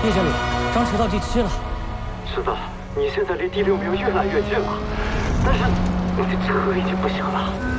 叶经理，张驰到第7了。 池子，你现在离第6名越来越近了，但是这已经不行了。